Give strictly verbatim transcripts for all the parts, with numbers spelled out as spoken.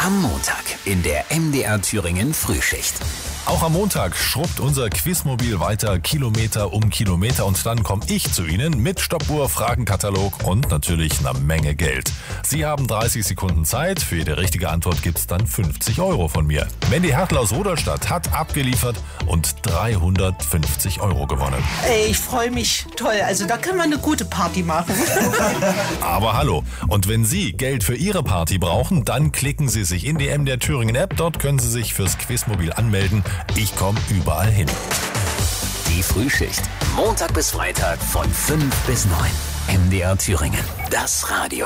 Am Montag in der M D R Thüringen Frühschicht. Auch am Montag schrubbt unser Quizmobil weiter Kilometer um Kilometer und dann komme ich zu Ihnen mit Stoppuhr, Fragenkatalog und natürlich einer Menge Geld. Sie haben dreißig Sekunden Zeit. Für jede richtige Antwort gibt's dann fünfzig Euro von mir. Mandy Hertel aus Rudolstadt hat abgeliefert und dreihundertfünfzig Euro gewonnen. Ey, ich freue mich. Toll, also da kann man eine gute Party machen. Aber hallo, und wenn Sie Geld für Ihre Party brauchen, dann klicken Sie sich in die M D R Thüringen App. Dort können Sie sich fürs Quizmobil anmelden. Ich komme überall hin. Die Frühschicht. Montag bis Freitag von fünf bis neun. M D R Thüringen. Das Radio.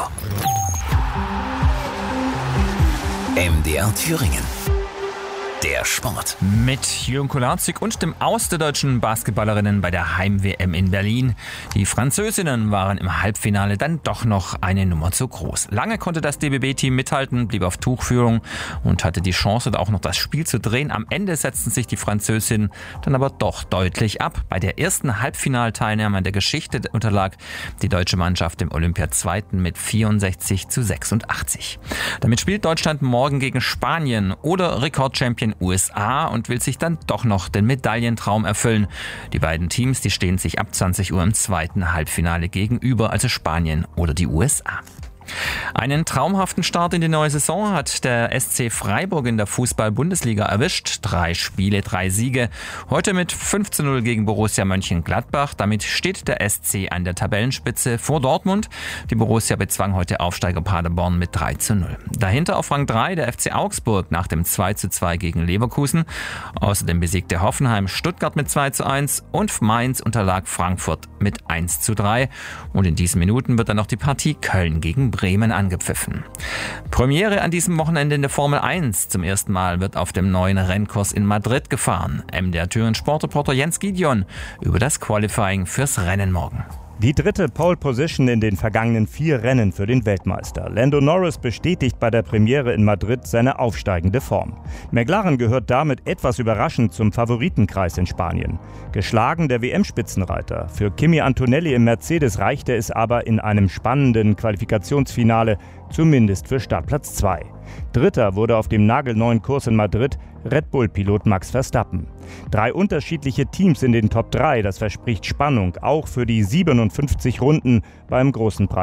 M D R Thüringen. Der Sport. Mit Jürgen Kolarczyk und dem Aus der deutschen Basketballerinnen bei der Heim-W M in Berlin. Die Französinnen waren im Halbfinale dann doch noch eine Nummer zu groß. Lange konnte das D B B-Team mithalten, blieb auf Tuchführung und hatte die Chance, da auch noch das Spiel zu drehen. Am Ende setzten sich die Französinnen dann aber doch deutlich ab. Bei der ersten Halbfinalteilnahme der Geschichte unterlag die deutsche Mannschaft dem Olympiazweiten mit vierundsechzig zu sechsundachtzig. Damit spielt Deutschland morgen gegen Spanien oder Rekordchampion U S A und will sich dann doch noch den Medaillentraum erfüllen. Die beiden Teams, die stehen sich ab zwanzig Uhr im zweiten Halbfinale gegenüber, also Spanien oder die U S A. Einen traumhaften Start in die neue Saison hat der S C Freiburg in der Fußball-Bundesliga erwischt. Drei Spiele, drei Siege. Heute mit fünf zu null gegen Borussia Mönchengladbach. Damit steht der S C an der Tabellenspitze vor Dortmund. Die Borussia bezwang heute Aufsteiger Paderborn mit drei zu null. Dahinter auf Rang drei der F C Augsburg nach dem zwei zu zwei gegen Leverkusen. Außerdem besiegte Hoffenheim Stuttgart mit zwei zu eins und Mainz unterlag Frankfurt mit eins zu drei. Und in diesen Minuten wird dann noch die Partie Köln gegen Bremen angepfiffen. Premiere an diesem Wochenende in der Formel eins. Zum ersten Mal wird auf dem neuen Rennkurs in Madrid gefahren. M D R Thüringen Sportreporter Jens Gideon über das Qualifying fürs Rennen morgen. Die dritte Pole Position in den vergangenen vier Rennen für den Weltmeister. Lando Norris bestätigt bei der Premiere in Madrid seine aufsteigende Form. McLaren gehört damit etwas überraschend zum Favoritenkreis in Spanien. Geschlagen der W M-Spitzenreiter. Für Kimi Antonelli im Mercedes reichte es aber in einem spannenden Qualifikationsfinale, zumindest für Startplatz zwei. Dritter wurde auf dem nagelneuen Kurs in Madrid Red Bull-Pilot Max Verstappen. Drei unterschiedliche Teams in den Top drei, das verspricht Spannung, auch für die siebenundfünfzig Runden beim großen Preis